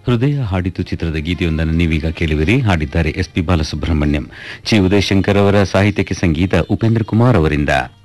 ಹೃದಯ ಹಾಡಿತು ಚಿತ್ರದ ಗೀತೆಯೊಂದನ್ನು ನೀವೀಗ ಕೇಳುವಿರಿ. ಹಾಡಿದ್ದಾರೆ ಎಸ್ ಪಿ ಬಾಲಸುಬ್ರಹ್ಮಣ್ಯಂ. ಚಿ ಉದಯಶಂಕರ್ ಅವರ ಸಾಹಿತ್ಯಕ್ಕೆ ಸಂಗೀತ ಉಪೇಂದ್ರ ಕುಮಾರ್ ಅವರಿಂದ.